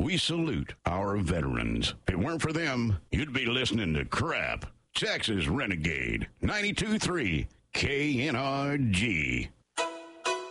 We salute our veterans. If it weren't for them, you'd be listening to crap. Texas Renegade, 92.3 KNRG.